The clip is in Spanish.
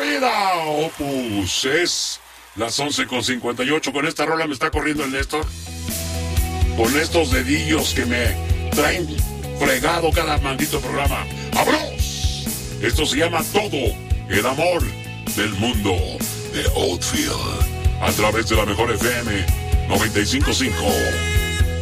vida, Opus. Es las 11:58. Con esta rola me está corriendo el Néstor. Con estos dedillos que me traen fregado cada maldito programa. ¡Vámonos! Esto se llama Todo el amor del mundo de Outfield. A través de la mejor FM 95.5.